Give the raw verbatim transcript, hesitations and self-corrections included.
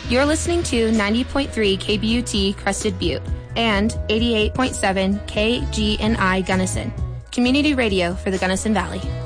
You're listening to ninety point three K B U T Crested Butte and eighty-eight point seven K G N I Gunnison, community radio for the Gunnison Valley.